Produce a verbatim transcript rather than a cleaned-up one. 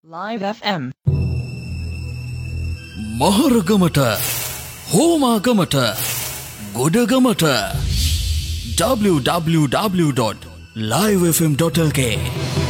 Live F M මහරගමට හෝමාගමට ගොඩගමට w w w dot live f m dot l k